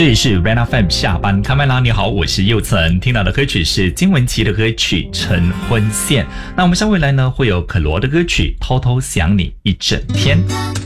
这里是 Rain FM 下班开麦啦！你好，我是佑岑，听到的歌曲是金玟岐的歌曲《晨昏线》。那我们稍未来呢会有可罗的歌曲《偷偷想你一整天》。